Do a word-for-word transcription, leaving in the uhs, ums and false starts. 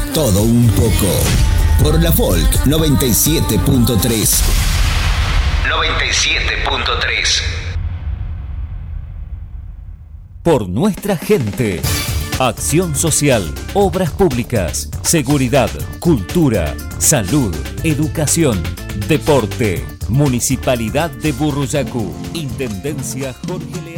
todo un poco. Por la Folk noventa y siete punto tres. noventa y siete punto tres. Por nuestra gente. Acción social, obras públicas, seguridad, cultura, salud, educación, deporte. Municipalidad de Burruyacu. Intendencia Jorge